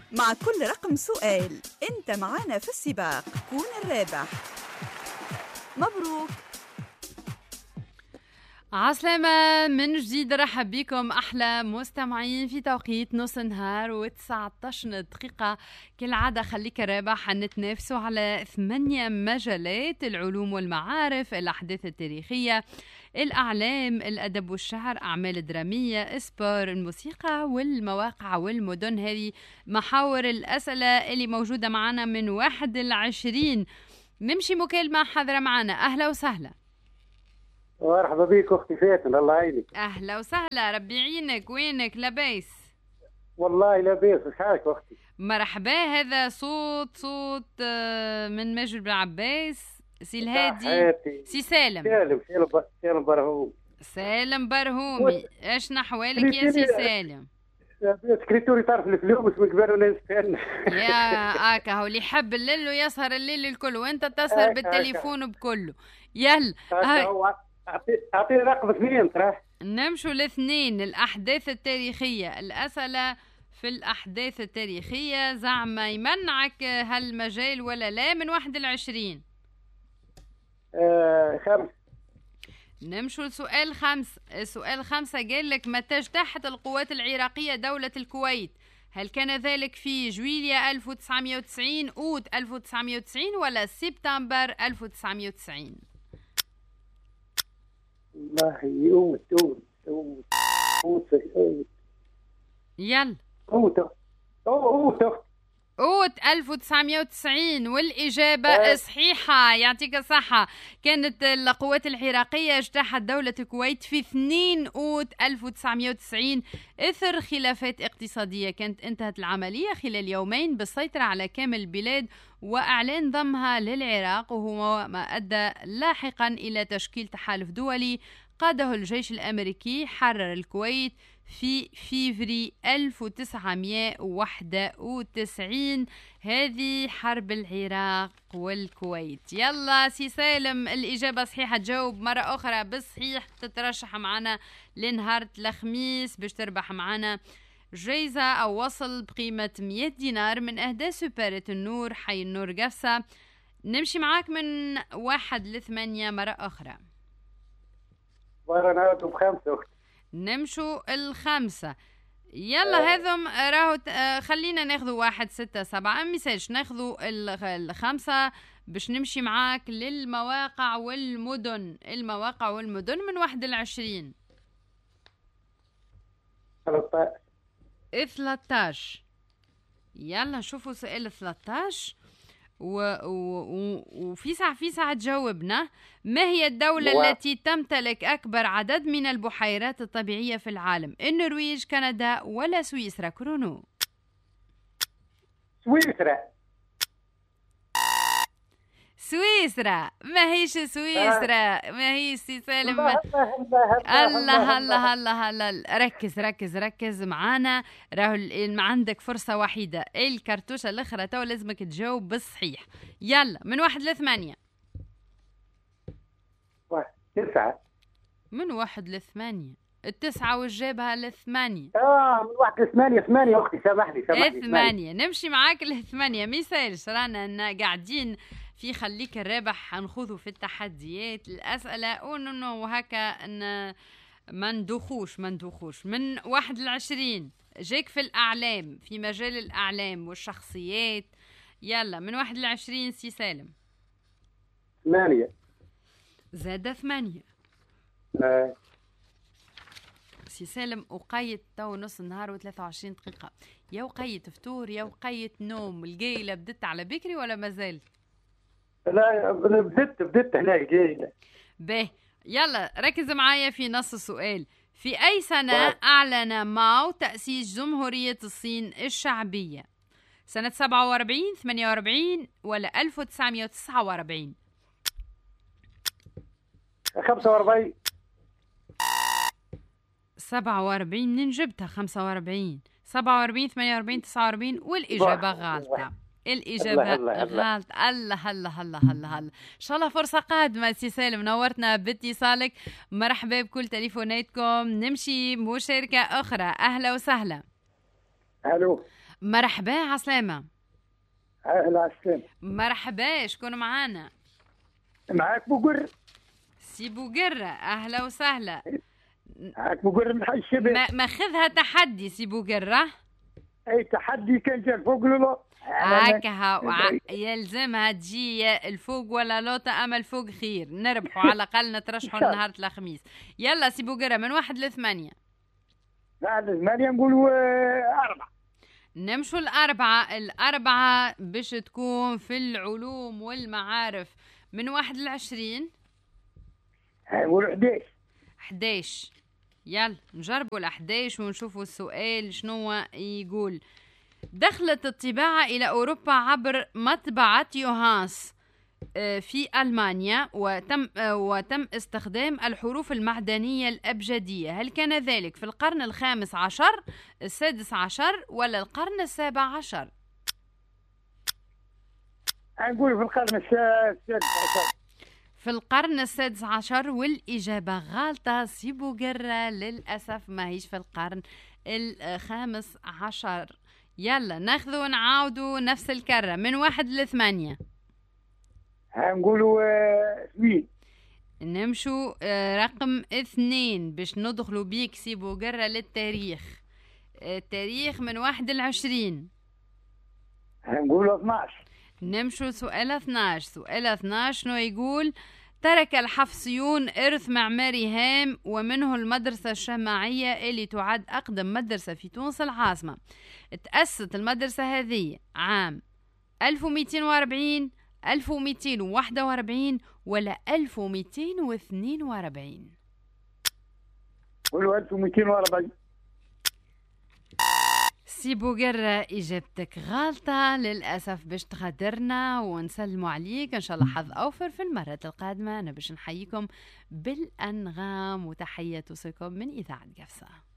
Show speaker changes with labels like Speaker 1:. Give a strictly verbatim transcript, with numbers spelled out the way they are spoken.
Speaker 1: مع كل رقم سؤال أنت معانا في السباق، كون الرابح. مبروك.
Speaker 2: عسلامة من جديد، رحب بكم أحلى مستمعين في توقيت نص نهار وتسعة عشر دقيقة. كالعادة خليك رابح، نتنافسوا على ثمانية مجالات: العلوم والمعارف، الأحداث التاريخية، الأعلام، الأدب والشعر، أعمال درامية، إسبور، الموسيقى والمواقع والمدن. هذه محاور الأسئلة اللي موجودة معنا من واحد العشرين. نمشي مكالمة حاضرة معنا. أهلا وسهلا.
Speaker 3: مرحبا بيك اختي فاتن، الله يعينك.
Speaker 2: اهلا وسهلا، ربي يعينك. وينك؟ لاباس؟
Speaker 3: والله لاباس. وش حالك اختي؟
Speaker 2: مرحبا. هذا صوت صوت من ماجد بن عباس. سي الهادي، سي سالم
Speaker 3: سالم سالم برهوم.
Speaker 2: سالم برهومي، ايش نحوالك يا سي سالم؟
Speaker 3: سكريتوري طرف الفلوس من قبل وناس
Speaker 2: يا اكا هو اللي يحب الليل ويسهر الليل الكل، وانت تسهر بالتليفون بكله. يلا
Speaker 3: اعطيني رقم اثنين. ترى
Speaker 2: نمشوا الاثنين. الاحداث التاريخيه. الاسئله في الاحداث التاريخيه زعما يمنعك هالمجال ولا لا؟ من واحد العشرين.
Speaker 3: آه خمس.
Speaker 2: نمشوا لسؤال خمس. سؤال خمسة قال لك: متى اجتاحت القوات العراقيه دوله الكويت؟ هل كان ذلك في جويليا ألف وتسعمائة وتسعين، أوت ألف وتسعمائة وتسعين، ولا سبتمبر ألف وتسعمائة وتسعين؟
Speaker 3: والله اوت اوت اوت اوت اوت
Speaker 2: يلا
Speaker 3: اوت اوت اوت
Speaker 2: أوت ألف وتسعمائة وتسعين، والإجابة
Speaker 3: أه.
Speaker 2: صحيحة، يعطيك الصحة. كانت القوات العراقية اجتاحت دولة الكويت في اثنين أوت ألف وتسعمائة وتسعين إثر خلافات اقتصادية. كانت انتهت العملية خلال يومين بالسيطرة على كامل البلاد وإعلان ضمها للعراق، وهو ما أدى لاحقا إلى تشكيل تحالف دولي قاده الجيش الأمريكي حرر الكويت في فيفري ألف وتسعمائة وواحد وتسعين. هذه حرب العراق والكويت. يلا سي سالم، الإجابة صحيحة. تجاوب مرة أخرى بالصحيح تترشح معنا لنهار الخميس باش تربح معنا جايزة أو وصل بقيمة مئة دينار من أهداء سوبرة النور حي النور قفصة. نمشي معاك من واحد لثمانية مرة أخرى.
Speaker 3: مرة نعود بخمسة أختي.
Speaker 2: نمشوا الخمسة. يلا أه. هذم راهو خلينا ناخذوا واحد ستة سبعة مساج، ناخذوا الخمسة باش نمشي معاك للمواقع والمدن. المواقع والمدن من واحد العشرين. ثلاثة. يلا نشوفوا سؤال ثلاثة و... و... وفي ساعة في ساعة تجاوبنا. ما هي الدولة و... التي تمتلك أكبر عدد من البحيرات الطبيعية في العالم؟ النرويج، كندا، ولا سويسرا؟ كرونو.
Speaker 3: سويسرا.
Speaker 2: سويسرا. ما هيش سويسرا، ما هي سي سالم. الله الله الله الله. ركز ركز ركز معانا، راهو عندك فرصة وحيدة. الكرتوشة الأخرى تو لازمك تجاوب بالصحيح. يلا من واحد لثمانية.
Speaker 3: تسعة.
Speaker 2: من واحد لثمانية. التسعة والجابها لثمانية.
Speaker 3: اه من واحد لثمانية. ثمانية أختي، سامحني سامحني.
Speaker 2: ثمانية. نمشي معاك لثمانية. ميسالش رانا قاعدين في خليك الرابح هنخوضوا في التحديات الأسئلة وننو هكا ان ما ندوخوش ما ندوخوش. من واحد لعشرين جيك في الأعلام، في مجال الأعلام والشخصيات. يلا من واحد لعشرين سي سالم.
Speaker 3: ثمانية.
Speaker 2: زاد ثمانية.
Speaker 3: آه.
Speaker 2: سي سالم وقيت تو نص النهار وثلاثة وعشرين دقيقة. يا وقيت فطور يا وقيت نوم. القيلة بدت على بكري ولا مازال؟
Speaker 3: لا بدت بدت هنا جاية.
Speaker 2: به يلا ركز معايا في نص السؤال. في أي سنة أعلن ماو تأسيس جمهورية الصين الشعبية؟ سنة سبعة وأربعين، ثمانية وأربعين، ولا ألف وتسعمائة وتسعة وأربعين؟
Speaker 3: خمسة وأربعين.
Speaker 2: سبعة وأربعين. منين جبتها خمسة وأربعين؟ سبعة وأربعين، ثمانية وأربعين، تسعة وأربعين، والإجابة غلطة. الإجابة غلط. الله الله الله الله الله. إن شاء الله فرصة قادمة سي سالم، نورتنا باتصالك. مرحبا بكل تليفوناتكم. نمشي مشاركة أخرى. أهلا وسهلا.
Speaker 3: ألو.
Speaker 2: مرحبا عسلامة.
Speaker 3: أهلا عسلامة.
Speaker 2: مرحبا، شكون معانا؟
Speaker 3: معاك بوقر.
Speaker 2: سي بوقرة، أهلا وسهلا.
Speaker 3: معاك بوقر من حي الشباب.
Speaker 2: ما ماخذها تحدي سي بوقرة؟
Speaker 3: أي تحدي كان جا الفوق ولا
Speaker 2: هكا وع... يلزمها تجي الفوق ولا لوطة، أما الفوق خير نربحوا على الأقل نترشحوا نهار الخميس. يلا سي بوقرة من واحد لثمانية.
Speaker 3: بعد ثمانية نقولوا أربعة.
Speaker 2: نمشوا الأربعة. الأربعة باش تكون في العلوم والمعارف من واحد لعشرين.
Speaker 3: نقولوا حداش.
Speaker 2: حداش. يلا نجربوا الأحداش ونشوفوا السؤال شنو يقول. دخلت الطباعة إلى أوروبا عبر مطبعة يوهانس في ألمانيا، وتم وتم استخدام الحروف المعدنية الأبجدية. هل كان ذلك في القرن الخامس عشر، السادس عشر، ولا القرن السابع عشر؟
Speaker 3: نقول في القرن السادس عشر.
Speaker 2: في القرن السادس عشر، والإجابة غلطة سي بوقرة، للأسف ما هيش في القرن الخامس عشر. يلا ناخذوا ونعاودوا نفس الكرة من واحد لثمانية.
Speaker 3: هنقولوا اثنين.
Speaker 2: نمشوا رقم اثنين باش ندخلوا بيك سي بوقرة للتاريخ. التاريخ من واحد لعشرين.
Speaker 3: هنقولوا اثناش.
Speaker 2: نمشوا سؤال اثناش. سؤال اثناش شنو يقول؟ ترك الحفصيون إرث معماري هام، ومنه المدرسة الشماعية اللي تعد أقدم مدرسة في تونس العاصمة. تأسست المدرسة هذه عام ألف ومئتين وأربعين، ألف ومئتين وواحد وأربعين، ولا ألف ومئتين واثنين وأربعين؟
Speaker 3: قولوا ألف ومئتين وأربعين.
Speaker 2: سي بوقرة إجابتك غلطة للأسف، باش تغادرنا ونسلموا عليك. إن شاء الله حظ أوفر في المرة القادمة. أنا باش نحييكم بالأنغام، وتحية توصيكم من إذاعة قفصة.